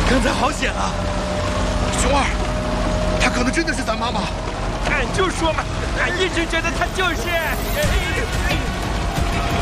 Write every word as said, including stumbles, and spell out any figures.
刚才好险啊！熊二，她可能真的是咱妈妈。 俺就说嘛，俺一直觉得她就是。